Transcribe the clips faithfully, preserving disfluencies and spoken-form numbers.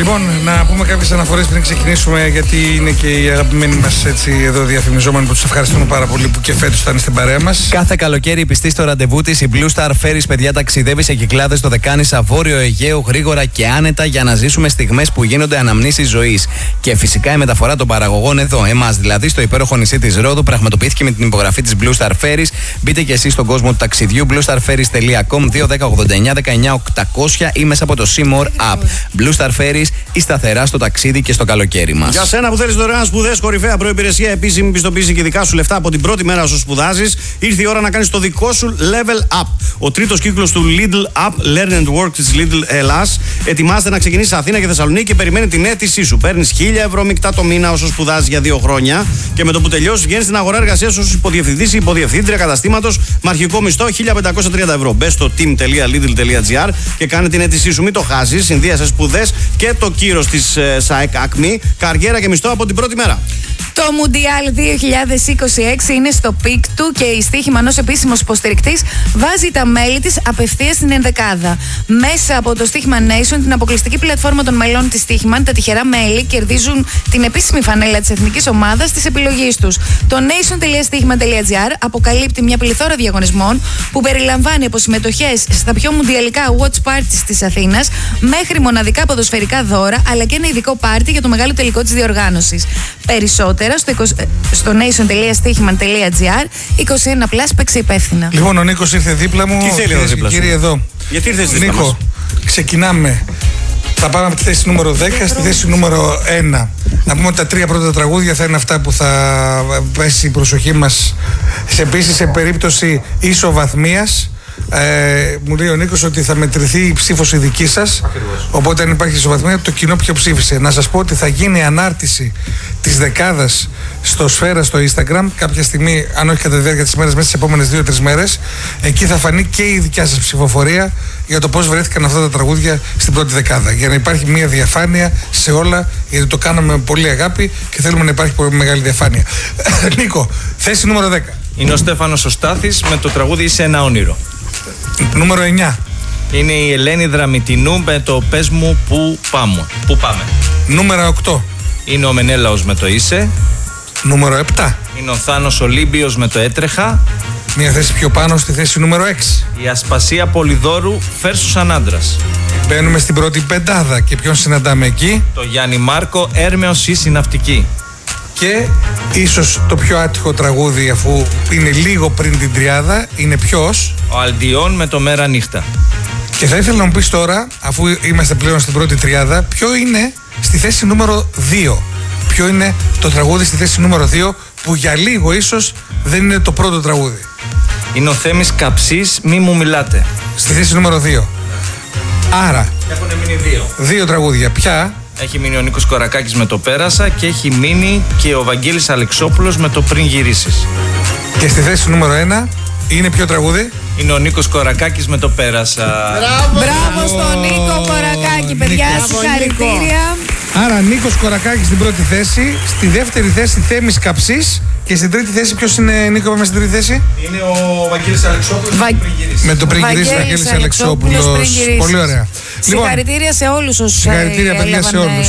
Λοιπόν, να πούμε κάποιες αναφορές πριν ξεκινήσουμε, γιατί είναι και οι αγαπημένοι μας έτσι εδώ διαφημιζόμενοι που τους ευχαριστούμε πάρα πολύ που και φέτος ήταν στην παρέα μας. Κάθε καλοκαίρι πιστή στο ραντεβού της, η Blue Star Ferries, παιδιά, ταξιδεύει σε Κυκλάδες στο Δεκάνησα, Βόρειο Αιγαίο, γρήγορα και άνετα για να ζήσουμε στιγμές που γίνονται αναμνήσεις ζωής. Και φυσικά η μεταφορά των παραγωγών εδώ, εμάς δηλαδή, στο υπέροχο νησί της Ρόδου, πραγματοποιήθηκε με την υπογραφή της Blue Star Ferries. Μπείτε και εσείς στον κόσμο του ταξιδιού, blue star ferries τελεία com, δύο ένα μηδέν ογδόντα εννιά δεκαεννιά οκτακόσια ή μέσα από το Seymour App. Blue Star Ferries, η σταθερά στο ταξίδι και στο καλοκαίρι μας. Για σένα που θέλεις δωρεάν σπουδές, κορυφαία προϋπηρεσία, επίσημη πιστοποίηση και δικά σου λεφτά από την πρώτη μέρα σου σπουδάζεις, ήρθε η ώρα να κάνεις το δικό σου level up. Ο τρίτος κύκλος του Lidl Up Learn and Work της Lidl Ελλάς ετοιμάζεται να ξεκινήσει Αθήνα και Θεσσαλονίκη και περιμένει την αίτησή σου. Παίρνεις χίλια ευρώ μεικτά το μήνα όσο σπουδάζεις για δύο χρόνια και με το που τελειώσεις βγαίνεις στην αγορά εργασίας ως υποδιευθυντής ή υποδιευθύντρια καταστήματος με αρχικό μισθό χίλια πεντακόσια τριάντα ευρώ. Μπες στο team τελεία lidl τελεία gr και κάνε την αίτησή σου. Μην το χάσεις. Συνδύασε σπουδές και το κύρος της ΣΑΕΚ Ακμή, καριέρα και μισθό από την πρώτη μέρα. Το Μουντιάλ δύο χιλιάδες είκοσι έξι είναι στο πικ του και η Στοίχημαν ως επίσημος υποστηρικτής βάζει τα μέλη της απευθείας στην ενδεκάδα. Μέσα από το Στοίχημαν Nation, την αποκλειστική πλατφόρμα των μελών της Στοίχημαν, τα τυχερά μέλη κερδίζουν την επίσημη φανέλα της εθνικής ομάδας της επιλογής τους. Το nation τελεία στοίχημαν τελεία gr αποκαλύπτει μια πληθώρα διαγωνισμών που περιλαμβάνει από συμμετοχές στα πιο μουντιαλικά watch parties της Αθήνας μέχρι μοναδικά ποδοσφαιρικά δώρα, αλλά και ένα ειδικό πάρτι για το μεγάλο τελικό της διοργάνωσης. Περισσότερα στο, στο nation τελεία στοίχημαν τελεία gr. είκοσι ένα πλας, παίξε υπεύθυνα. Λοιπόν, ο Νίκος ήρθε δίπλα μου. Τι θέλει ο δίπλα σου? Κύριε εδώ. Γιατί ήρθες δίπλα Νίκο, μας? ξεκινάμε. Θα πάμε από τη θέση νούμερο δέκα στη θέση νούμερο ένα. Να πούμε ότι τα τρία πρώτα τραγούδια θα είναι αυτά που θα πέσει η προσοχή μας. Επίσης, σε περίπτωση ισοβαθμίας, Ε, μου λέει ο Νίκος ότι θα μετρηθεί η ψήφος η δική σας. Οπότε, αν υπάρχει ισοβαθμία, το κοινό ποιο ψήφισε. Να σας πω ότι θα γίνει ανάρτηση της δεκάδας στο Σφαίρα στο Instagram κάποια στιγμή, αν όχι κατά τη διάρκεια της ημέρας, μέσα στις επόμενες δύο τρεις μέρες. Εκεί θα φανεί και η δικιά σας ψηφοφορία για το πώς βρέθηκαν αυτά τα τραγούδια στην πρώτη δεκάδα. Για να υπάρχει μια διαφάνεια σε όλα, γιατί το κάναμε με πολύ αγάπη και θέλουμε να υπάρχει πολύ μεγάλη διαφάνεια. Νίκο, θέση νούμερο δέκα. Είναι ο Στέφανος ο Στάθης με το τραγούδι «Είσαι ένα όνειρο». Νούμερο εννιά. Είναι η Ελένη Δραμητινού με το «Πες μου που πάμε». Πού πάμε. Νούμερο οκτώ. Είναι ο Μενέλαος με το «Είσαι». Νούμερο επτά. Είναι ο Θάνος Ολύμπιος με το «Έτρεχα». Μια θέση πιο πάνω στη θέση νούμερο έξι. Η Ασπασία Πολυδόρου «Φέρσου σαν άντρας». Μπαίνουμε στην πρώτη πεντάδα και ποιον συναντάμε εκεί? Το Γιάννη Μάρκο «Έρμεος ή συναυτική». Και ίσως το πιο άτυχο τραγούδι, αφού είναι λίγο πριν την τριάδα, είναι ποιος? Ο Αλντιόν με το «Μέρα νύχτα». Και θα ήθελα να μου πεις τώρα, αφού είμαστε πλέον στην πρώτη τριάδα, ποιο είναι στη θέση νούμερο δύο. Ποιο είναι το τραγούδι στη θέση νούμερο δύο που για λίγο ίσως δεν είναι το πρώτο τραγούδι? Είναι ο Θέμης Καψής «Μη μου μιλάτε». Στη θέση νούμερο δύο. Άρα Έχουν μείνει δύο. δύο τραγούδια. Ποια? Έχει μείνει ο Νίκος Κορακάκης με το «Πέρασα» και έχει μείνει και ο Βαγγέλης Αλεξόπουλος με το «Πριν γυρίσεις». Και στη θέση νούμερο ένα είναι ποιο τραγούδι? Είναι ο Νίκος Κορακάκης με το «Πέρασα». Μπράβο, Μπράβο στον Νίκο Κορακάκη, παιδιά, συγχαρητήρια. Άρα Νίκος Κορακάκης στην πρώτη θέση, στη δεύτερη θέση Θέμης Καψής και στην τρίτη θέση ποιος είναι, Νίκο, πάμε στην τρίτη θέση? Είναι ο Βαγγέλης Αλεξόπουλος Βα... με το «Πριν γυρίσεις». Με το «Πριν γυρίσεις», Βαγγέλης Αλεξόπουλος. Πολύ ωραία. Συγχαρητήρια σε όλους όσους Συγχαρητήρια, παιδιά, σε όλους.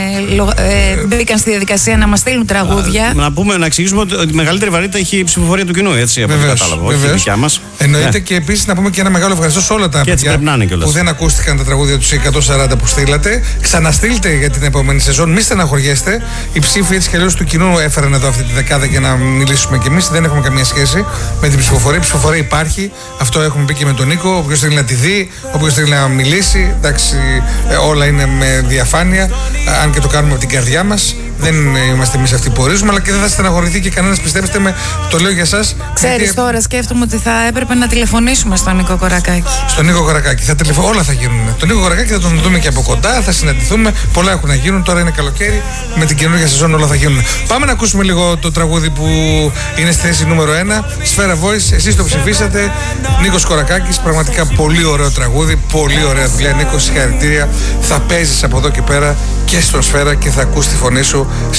Ε, μπήκαν στη διαδικασία να μας στείλουν τραγούδια. Να πούμε, να εξηγήσουμε ότι η μεγαλύτερη βαρύτητα έχει η ψηφοφορία του κοινού, έτσι, από ό,τι κατάλαβα, όχι η δικιά μας. Εννοείται, ναι. Και επίσης να πούμε και ένα μεγάλο ευχαριστώ σε όλα τα παιδιά που δεν ακούστηκαν τα τραγούδια τους εκατόν σαράντα που στείλατε. Ξαναστείλτε για την επόμενη σεζόν, μη στεναχωριέστε. Οι ψήφοι έτσι κι αλλιώς του κοινού έφεραν εδώ αυτή τη δεκάδα για να μιλήσουμε κι εμείς. Δεν έχουμε καμία σχέση με την ψηφοφορία. Η ψηφοφορία υπάρχει. Αυτό έχουμε πει και με τον Νίκο. Όποιος θέλει να τη δει, όποιος θέλει να μιλήσει. Εντάξει, όλα είναι με διαφάνεια. Αν και το κάνουμε από την καρδιά μας. Δεν είμαστε εμείς αυτοί που ορίζουμε, αλλά και δεν θα στεναχωρηθεί και κανένας, πιστέψτε με, το λέω για εσάς. Ξέρεις, γιατί... τώρα σκέφτομαι ότι θα έπρεπε να τηλεφωνήσουμε στον Νίκο Κορακάκη. Στον Νίκο Κορακάκη, θα τηλεφω... όλα θα γίνουν. Τον Νίκο Κορακάκη θα τον δούμε και από κοντά, θα συναντηθούμε. Πολλά έχουν να γίνουν. Τώρα είναι καλοκαίρι, με την καινούργια σεζόν όλα θα γίνουν. Πάμε να ακούσουμε λίγο το τραγούδι που είναι στη θέση νούμερο ένα. Σφαίρα Voice, εσείς το ψηφίσατε. Νίκος Κορακάκης, πραγματικά πολύ ωραίο τραγούδι, πολύ ωραία δουλειά. Νίκο, συγχαρητήρια. Θα παίζεις από εδώ και πέρα και στο Σφαίρα και θα ακούς τη φωνή σου